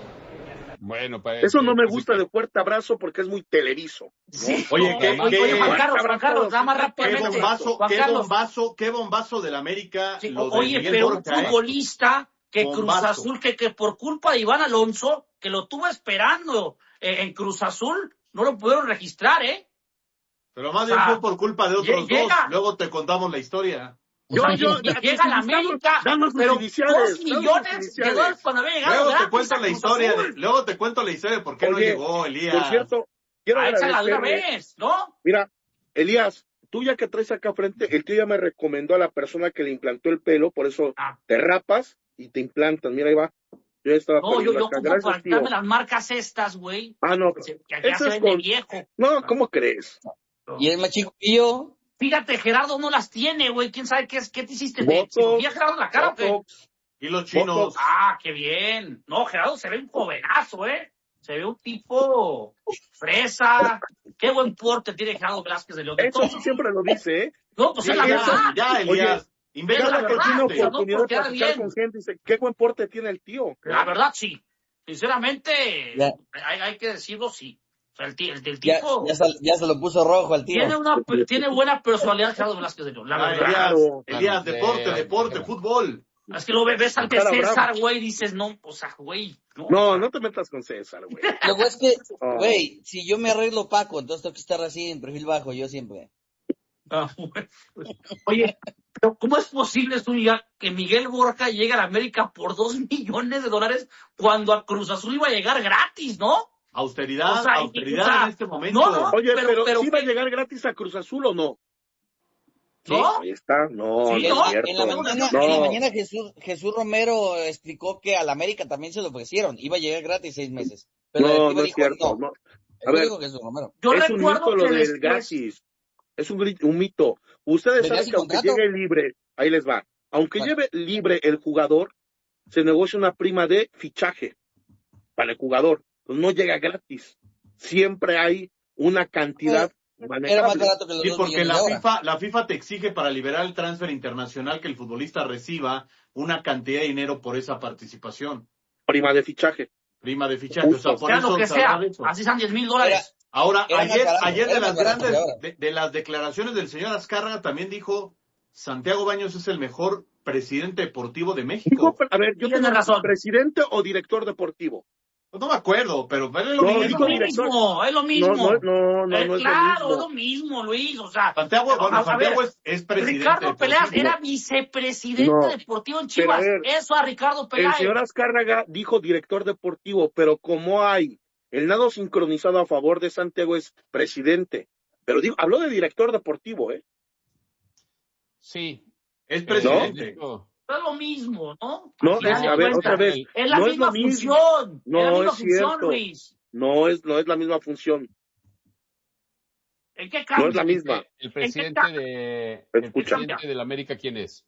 Bueno, pues, eso no me gusta de fuerte abrazo porque es muy televiso, ¿no? Sí, oye, no, qué, no, qué, oye, Juan Carlos, Juan Carlos, nada más rápidamente. Qué bombazo, Juan qué Carlos. bombazo, qué bombazo del América. Sí, lo de oye, Miguel pero Borja, un futbolista ¿eh? que Bombazo. Cruz Azul, que, que por culpa de Iván Alonso, que lo tuvo esperando eh, en Cruz Azul, no lo pudieron registrar, ¿eh? Pero más bien o sea, fue por culpa de otros llega, dos. Luego te contamos la historia. Yo, o sea, yo, llega a la América, pero dos millones de dólares cuando había llegado. Luego te gratis cuento a la Cruz historia, Azul. de, luego te cuento la historia de por qué Oye, no llegó Elías. Por cierto, quiero Ah, échala de una agradecerle. vez, ¿no? Mira, Elías, tú ya que traes acá frente, el tío ya me recomendó a la persona que le implantó el pelo, por eso Ah. te rapas y te implantan. Mira, ahí va. Yo ya estaba No, yo, perdiendo yo acá. como Gracias, para tío. darme las marcas estas, güey. Ah, no. Que, que ya Eso se es ven de con- viejo. No, ¿cómo crees? Y el más chico que yo. Fíjate, Gerardo no las tiene, güey. ¿Quién sabe qué es? ¿Qué te hiciste? ¿De Botox, cirugía, Gerardo, en la cara o qué? Botox. Y los chinos. Botox. Ah, qué bien. No, Gerardo se ve un jovenazo, ¿eh? Se ve un tipo fresa. Qué buen porte tiene Gerardo Velázquez de León. De Eso todo. sí siempre lo dice, ¿eh? No, pues Ya, es la ya, verdad. ya, Elías. Inventa Pero Cada la que tiene verdad, corriente. no, oportunidad porque de era platicar bien. con gente, dice, qué buen porte tiene el tío. La verdad, sí. Sinceramente, Ya. hay, hay que decirlo, sí. O sea, el, ti- el, el Ya, tipo ya, se, ya se lo puso rojo al tío. tiene una tiene buena personalidad Gerardo Velázquez de León, la Ah, verdad. Elías, Claro. Elías, Claro, deporte, sí, deporte, claro. fútbol. Es que lo ves ante Cara César, brava. güey, dices, no, o sea, güey. No, No, no te metas con César, güey. Luego es que, Oh. güey, si yo me arreglo Paco, entonces tengo que estar así en perfil bajo, yo siempre. Ah, bueno. Oye, pero ¿cómo es posible, Zúñiga, que Miguel Borja llegue a la América por dos millones de dólares cuando a Cruz Azul iba a llegar gratis, ¿no? Austeridad, O sea, y- austeridad o sea, en este momento. no, no, Oye, pero- pero, pero ¿sí va a ¿qué? llegar gratis a Cruz Azul o no? ¿No? Ahí está. No, Sí, no En es ¿no? la, cierto. en la mañana, No. en la mañana Jesús, Jesús Romero explicó que al América también se lo ofrecieron, iba a llegar gratis seis meses. Pero No, después no es dijo, cierto. no. No. A Eso ver, dijo Jesús Romero. Yo es un recuerdo mito lo que del después... gratis. Es un, gri- un mito. Ustedes Venía saben sin que aunque contrato. llegue libre, ahí les va. Aunque Bueno. lleve libre el jugador, se negocia una prima de fichaje para el jugador. Pues no llega gratis. Siempre hay una cantidad Era más manejable. barato que los Sí, dos porque millones la de ahora. FIFA, la FIFA te exige para liberar el transfer internacional que el futbolista reciba una cantidad de dinero por esa participación. Prima de fichaje. Prima de fichaje. O sea, por sea eso lo que se habla sea, de eso. así sean diez mil dólares. Ahora, Era más ayer, barato, ayer de era las más barato grandes, que ahora. de, de las declaraciones del señor Azcárraga también dijo, Santiago Baños es el mejor presidente deportivo de México. Dijo, a ver, yo Tiene tengo razón. presidente o director deportivo. Pues no me acuerdo, pero es lo No, mismo. Es dijo lo director. mismo, es lo No, mismo. no, no, no, Eh, no es claro, lo es lo mismo, Luis. O sea, Santiago, bueno, a- a Santiago ver, es, es presidente Ricardo Peláez deportivo. era vicepresidente No, deportivo en pero Chivas. a ver, Eso a Ricardo El Peláez. señor Azcárraga dijo director deportivo, pero como hay el nado sincronizado a favor de Santiago es presidente. Pero dijo, habló de director deportivo, ¿eh? Sí. Es Eh, presidente. dijo- Es lo mismo, ¿no? No, Al final es, de a ver, cuentas, otra vez, Es la no es misma lo mismo. función. No, es la misma es función, cierto. Luis. No es, no es la misma función. ¿En qué cambia? No es la misma. El presidente de el Escucha. presidente del América, ¿quién es?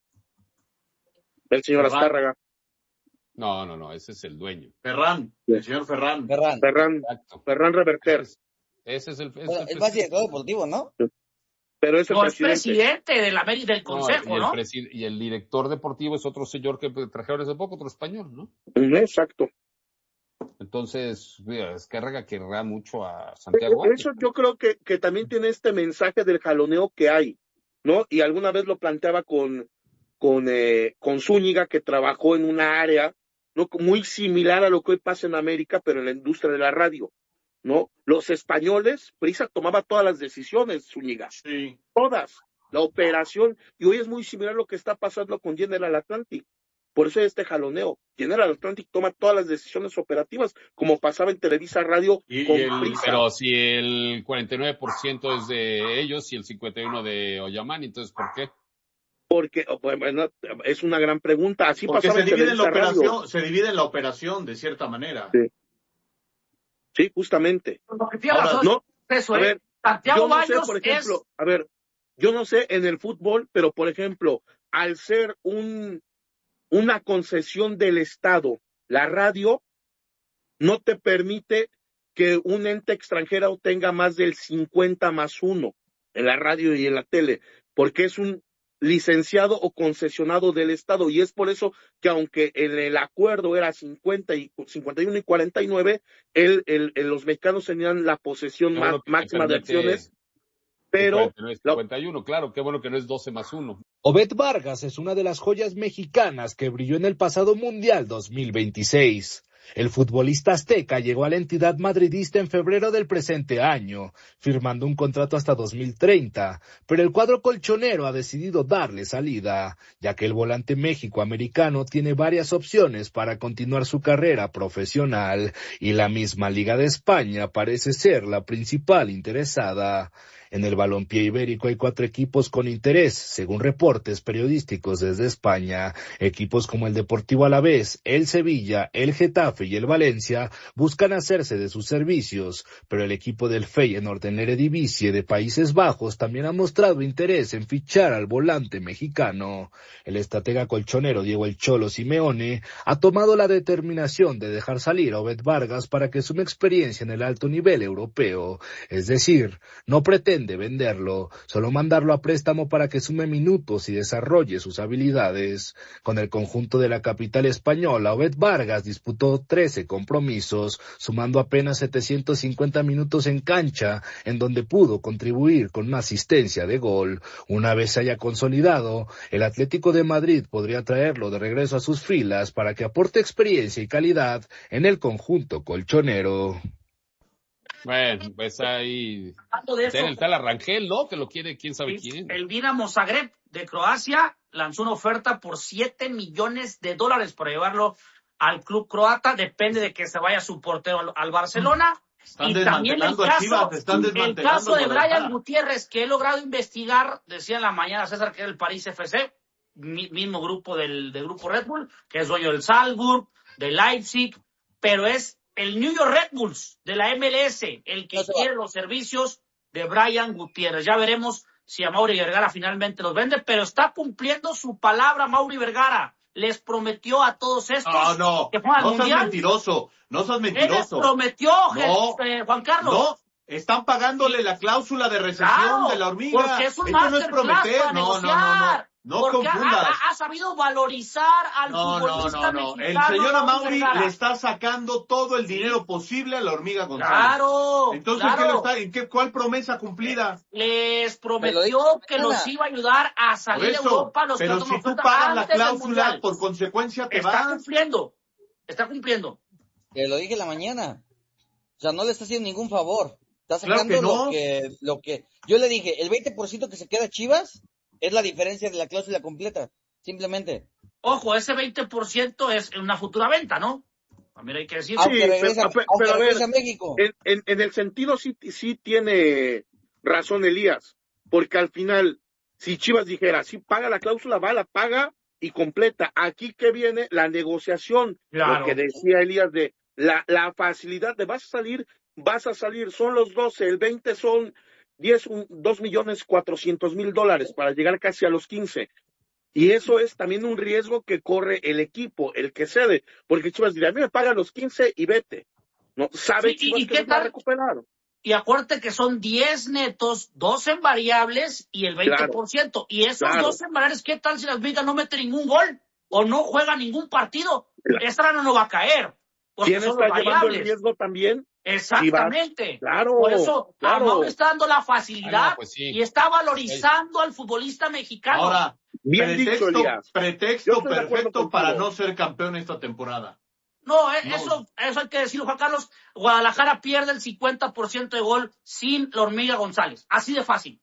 El señor Ferran. Azcárraga. No, no, no, ese es el dueño. Ferran, el señor Ferran. Ferran. Ferran, Exacto. Ferran Reverter. Ese es, ese es el, ese Bueno, es el es más presidente. director deportivo, ¿no? Pero es el No, es presidente. presidente del América del No, Consejo, y, el ¿no? presi- y el director deportivo es otro señor que trajeron hace poco, otro español, ¿no? Ujú, exacto. Entonces, Esquerra querrá mucho a Santiago. Eso yo creo que, que también tiene este mensaje del jaloneo que hay, ¿no? Y alguna vez lo planteaba con, con, eh, con Zúñiga, que trabajó en una área, ¿no? Muy similar a lo que hoy pasa en América, pero en la industria de la radio, ¿no? Los españoles, Prisa tomaba todas las decisiones, Zúñiga. Sí. Todas. La operación, y hoy es muy similar a lo que está pasando con General Atlantic. Por eso hay este jaloneo. General Atlantic toma todas las decisiones operativas, como pasaba en Televisa Radio Y, con y el, Prisa. pero si el cuarenta y nueve por ciento es de ellos y el cincuenta y uno por ciento de Oyamán, entonces ¿por qué? Porque, bueno, es una gran pregunta. Así Porque pasaba se en divide en la Televisa operación, Radio. se divide en la operación, de cierta manera. Sí, sí, justamente. Lo que tiene Ahora, razón no, es eso, a ¿eh? ver, Santiago yo no sé, Baños por ejemplo, es... a ver, yo no sé en el fútbol, pero por ejemplo, al ser un una concesión del Estado, la radio no te permite que un ente extranjero tenga más del cincuenta más uno en la radio y en la tele, porque es un licenciado o concesionado del Estado, y es por eso que aunque en el acuerdo era cincuenta y cincuenta y uno y cuarenta y nueve, el, el, el, los mexicanos tenían la posesión más, bueno máxima de acciones, pero... cuarenta y nueve, cincuenta y uno, claro, qué bueno que no es doce más uno. Obed Vargas es una de las joyas mexicanas que brilló en el pasado Mundial dos mil veintiséis. El futbolista azteca llegó a la entidad madridista en febrero del presente año, firmando un contrato hasta dos mil treinta, pero el cuadro colchonero ha decidido darle salida, ya que el volante méxico-americano tiene varias opciones para continuar su carrera profesional, y la misma Liga de España parece ser la principal interesada. En el balompié ibérico hay cuatro equipos con interés, según reportes periodísticos desde España. Equipos como el Deportivo Alavés, el Sevilla, el Getafe y el Valencia buscan hacerse de sus servicios, pero el equipo del Feyenoord en la Eredivisie de Países Bajos también ha mostrado interés en fichar al volante mexicano. El estratega colchonero Diego El Cholo Simeone ha tomado la determinación de dejar salir a Obed Vargas para que sume experiencia en el alto nivel europeo, es decir, no pretende de venderlo, solo mandarlo a préstamo para que sume minutos y desarrolle sus habilidades. Con el conjunto de la capital española, Obed Vargas disputó trece compromisos, sumando apenas setecientos cincuenta minutos en cancha, en donde pudo contribuir con una asistencia de gol. Una vez se haya consolidado, el Atlético de Madrid podría traerlo de regreso a sus filas para que aporte experiencia y calidad en el conjunto colchonero. Bueno, pues ahí de eso, está el Rangel, ¿no? Que lo quiere quién sabe quién. El Dinamo Zagreb de Croacia lanzó una oferta por siete millones de dólares para llevarlo al club croata. Depende de que se vaya su portero al, al Barcelona. Están y también el caso, Chivas, están el caso de Brian Gutiérrez, que he logrado investigar, decía en la mañana César que era el París F C, mismo grupo del, del grupo Red Bull, que es dueño del Salzburg, del Leipzig, pero es el New York Red Bulls de la M L S, el que quiere los servicios de Brian Gutiérrez. Ya veremos si a Mauri Vergara finalmente los vende, pero está cumpliendo su palabra Mauri Vergara. Les prometió a todos estos no, no, que fueran al no Mundial. seas mentiroso, no seas mentiroso. Él les prometió, no, eh, Juan Carlos. No, están pagándole la cláusula de recesión claro, de la hormiga. Porque es un Esto no es prometer. prometer, no, no, no, no. No porque confundas. Ha, ha, ha sabido valorizar al no, futbolista no, no, no. mexicano. El señor Amauri Vergara. le está sacando todo el dinero posible a la hormiga González. Claro. Entonces, claro. ¿qué lo está, ¿en qué, ¿cuál promesa cumplida? Les prometió que los iba a ayudar a salir eso, de Europa. Los pero si tú pagas la cláusula, por consecuencia te está vas. Está cumpliendo. Está cumpliendo. Te lo dije en la mañana. O sea, no le está haciendo ningún favor. Está sacando claro que no. lo que, lo que, yo le dije, el veinte por ciento que se queda Chivas es la diferencia de la cláusula completa, simplemente. Ojo, ese veinte por ciento es una futura venta, ¿no? También hay que decir. Sí, aunque regresa, pero, aunque pero regresa a, ver, a México. En, en, en el sentido sí, sí tiene razón Elías, porque al final, si Chivas dijera, sí paga la cláusula, va, la paga y completa. Aquí que viene la negociación, claro. Lo que decía Elías de la, la facilidad de vas a salir, vas a salir, son los doce, el veinte son diez, dos millones cuatrocientos mil dólares para llegar casi a los quince. Y eso es también un riesgo que corre el equipo, el que cede, porque Chivas dirá, a mí me pagan los quince y vete. No sabe sí, Chivas ¿y que qué los va a tal? recuperar. Y acuérdate que son diez netos, dos en variables y el veinte por ciento. Claro, y esos claro. dos en variables, ¿qué tal si las Vigas no mete ningún gol o no juega ningún partido? Claro. Esta rana no va a caer. Porque ¿Quién son está los llevando el variables. riesgo también? Exactamente. Chivas. Claro. Por eso claro. Amaury está dando la facilidad Ah, no, pues sí. y está valorizando al futbolista mexicano. Ahora, Bien pretexto, dicho, Elías. Yo pretexto estoy de acuerdo perfecto contigo. para no ser campeón esta temporada. No, eh, No. Eso, eso hay que decirlo, Juan Carlos. Guadalajara pierde el cincuenta por ciento de gol sin la Hormiga González. Así de fácil.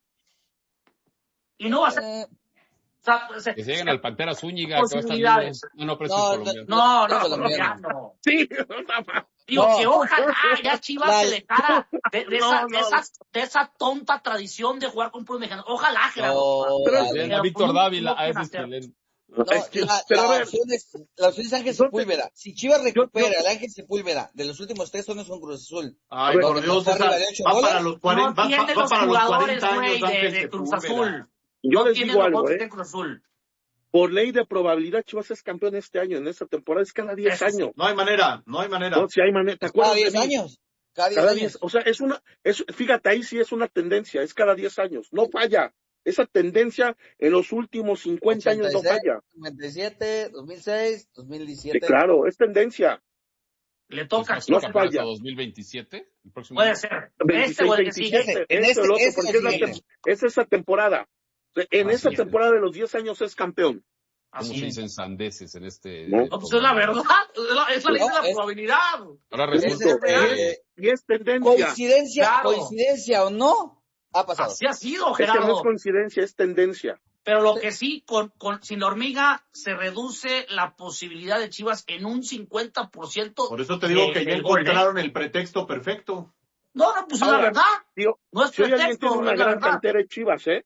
Y no va a ser... Eh, o sea, se- Que se lleguen se- al Pantera Zúñiga, que va a estar posibilidades. libre. No, no, pero es No, el colombiano. No, no, No, colombiano. Sí. Digo, No. que ojalá ya Chivas La- se dejara de, de, No, esa, no. de, esa, de esa tonta tradición de jugar con puros mexicanos. Ojalá, Gerardo. No, Pero- dale. Bien, a Víctor no- Dávila, no a ese quieren es hacer. excelente. No, Es que- la, pero la a ver, opción es, la opción es Ángel yo te- Sepúlveda. Si Chivas recupera yo- al Ángel Sepúlveda de los últimos tres torneos con Cruz Azul, Ay, ver, por donde Dios, fue esa- arriba de ocho va goles, para los cuarenta, No va, tiene va los para los jugadores, cuarenta güey, años de, Ángel de Cruz Sepúlveda. Azul. yo No les tiene digo los algo, jugadores ¿eh? de Cruz Azul. Por ley de probabilidad, Chivas es campeón este año, en esta temporada. Es cada diez Eso sí. años. No hay manera, no hay manera. No, si hay manera. ¿Te cada acuerdas de diez mí? años. Cada diez Cada años. diez, o sea, es una, es, fíjate, ahí sí es una tendencia, es cada diez años, no falla. Esa tendencia en los últimos cincuenta años no ochenta y seis, falla. noventa y siete, dos mil seis, dos mil Sí, diecisiete. claro, es tendencia. Le toca a ¿Es no Chivas. falla. hasta dos mil veintisiete? ¿El próximo Puede año? ser. veintiséis, Este o el que sigue. veintisiete, En este, este- el otro, este porque es, la siguiente. tem- es esa temporada. En Así esa es. temporada de los diez años es campeón. ¿Cómo Así se es. dicen sandeces en este? No. No, pues es la verdad. Es la, es la ley de la No, es- probabilidad. Ahora Es, resulta que eh, Y es tendencia. coincidencia, Claro. coincidencia o no, ha pasado. Así ha sido, Es que no Gerardo. es coincidencia, es tendencia. Pero lo que sí, con, con, sin la Hormiga se reduce la posibilidad de Chivas en un cincuenta por ciento. Por eso te digo de- que ya del gol, ¿eh? encontraron el pretexto perfecto. No, no, pues es la Ahora, verdad. Tío, No es si hoy alguien pretexto, tiene una es la gran verdad. cantera de Chivas, ¿eh?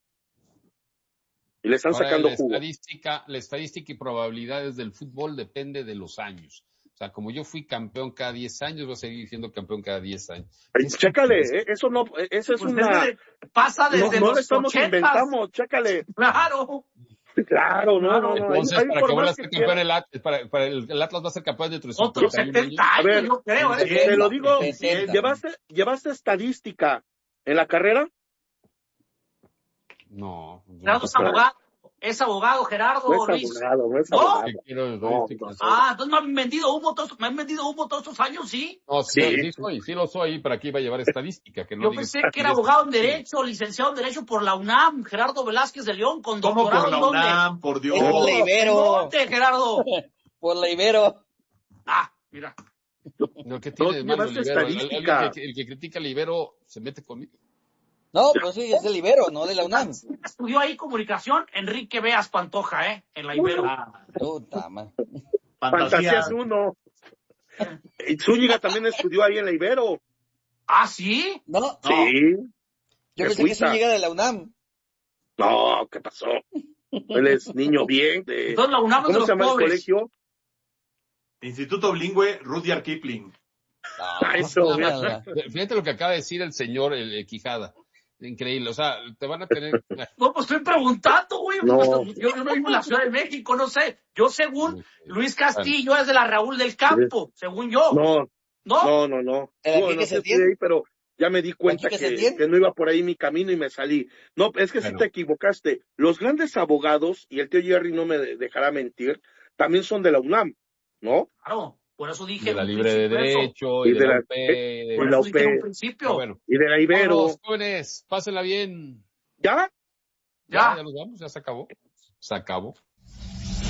Y le están ahora sacando la jugo. estadística, la estadística y probabilidades del fútbol depende de los años. O sea, como yo fui campeón cada diez años, voy a seguir siendo campeón cada diez años. Ay, Es chécale, que- ¿eh? Eso no, eso es Pues una... desde- pasa No, desde no los le estamos ochentas. inventando, chécale. Claro. Claro, no, no, no. Entonces, hay, hay para que vuelva a informes ser que campeón el Atlas, para, para el, el Atlas va a ser capaz dentro de Otros cincuenta años. setenta A años, ver, yo creo, ¿eh? Te lo digo, setenta. ¿llevaste, ¿llevaste estadística en la carrera? No. yo Gerardo no es sé. abogado. Es abogado, Gerardo, No es Luis. abogado, no es ¿No? abogado. Que quiero No, estadísticas. Ah, entonces me han vendido humo todos, me han vendido humo todos estos años, ¿sí? No, sí, Sí. sí soy, sí lo soy, pero aquí va a llevar estadística. Que no Yo digas pensé que era abogado en Derecho, licenciado en Derecho por la UNAM, Gerardo Velázquez de León, con ¿Cómo doctorado. por la ¿en dónde? UNAM? Por Dios. Es por la Ibero. ¿Dónde, Gerardo? Por la Ibero. Ah, mira. No, ¿qué tiene No, de malo el llevaste Ibero? El, estadística. el que, el que critica al Ibero se mete conmigo. No, pero sí, es el Ibero, no de la UNAM. Estudió ahí comunicación Enrique Beas Pantoja, ¿eh? En la Ibero. Puta, man. Fantasías uno. Y Zúñiga también estudió ahí en la Ibero. ¿Ah, sí? No, Sí. yo pensé que sí llega de la UNAM. No, ¿qué pasó? Él es niño bien. De... Entonces la UNAM es de ¿Cómo los se llama el pobres. colegio? Instituto Bilingüe Rudyard Kipling. Ah, eso, Nada mira. más, fíjate lo que acaba de decir el señor el, el Quijada. Increíble, o sea, te van a tener... No, pues estoy preguntando, güey. No. Pues, yo, yo no vivo en la Ciudad de México, no sé. Yo, según Luis Castillo, es de la Raúl del Campo, según yo. No, ¿No? no, no, no. ¿El No, aquí no que sé se si tiene? ahí, pero ya me di cuenta ¿Aquí que que, se tiene? que no iba por ahí mi camino y me salí. No, es que sí Bueno. te equivocaste. Los grandes abogados, y el tío Jerry no me dejará mentir, también son de la UNAM, ¿no? Claro, por eso dije. De la en un libre de principio eso. derecho Y y de de la la- U P. de- Por y la eso dije en un U P. principio. Pero bueno, Y de la Ibero. vámonos, jóvenes, pásenla bien. ¿Ya? Ya, Ya. ya nos vamos, ya se acabó. Se acabó.